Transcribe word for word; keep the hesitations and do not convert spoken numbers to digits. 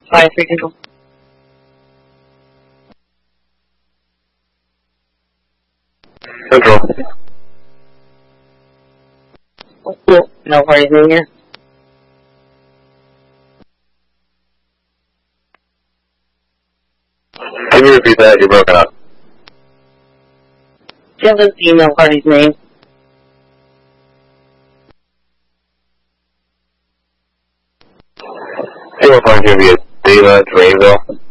Five three two. Central. Cool. No parties in here. Can you repeat that? You're broken up. Do you have the email party's name? Hey, we're going to be at Data, Drainville.